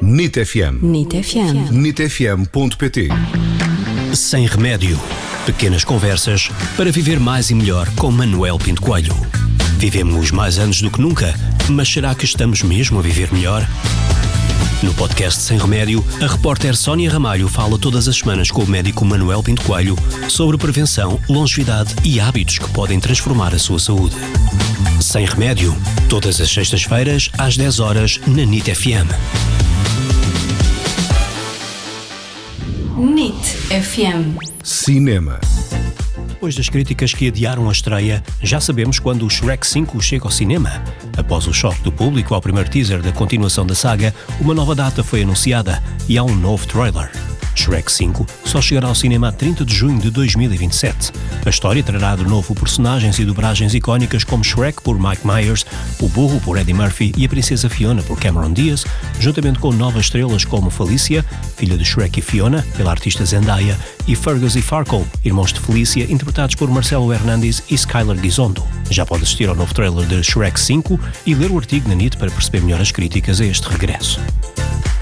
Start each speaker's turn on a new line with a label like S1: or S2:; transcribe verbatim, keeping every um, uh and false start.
S1: N I T F M.
S2: N I T F M.
S1: N I T F M ponto pt.
S3: Sem remédio. Pequenas conversas para viver mais e melhor com Manuel Pinto Coelho. Vivemos mais anos do que nunca, mas será que estamos mesmo a viver melhor? No podcast Sem Remédio, a repórter Sónia Ramalho fala todas as semanas com o médico Manuel Pinto Coelho sobre prevenção, longevidade e hábitos que podem transformar a sua saúde. Sem Remédio, todas as sextas-feiras às dez horas na N I T F M.
S2: N I T F M.
S1: Cinema.
S3: Depois das críticas que adiaram a estreia, já sabemos quando o Shrek cinco chega ao cinema. Após o choque do público ao primeiro teaser da continuação da saga, uma nova data foi anunciada e há um novo trailer. Shrek cinco só chegará ao cinema a trinta de junho de dois mil e vinte e sete. A história trará de novo personagens e dobragens icónicas como Shrek por Mike Myers, o Burro por Eddie Murphy e a Princesa Fiona por Cameron Diaz, juntamente com novas estrelas como Felicia, filha de Shrek e Fiona, pela artista Zendaya, e Fergus e Farkle, irmãos de Felicia, interpretados por Marcelo Hernandes e Skyler Gisondo. Já pode assistir ao novo trailer de Shrek cinco e ler o artigo na N I T para perceber melhor as críticas a este regresso.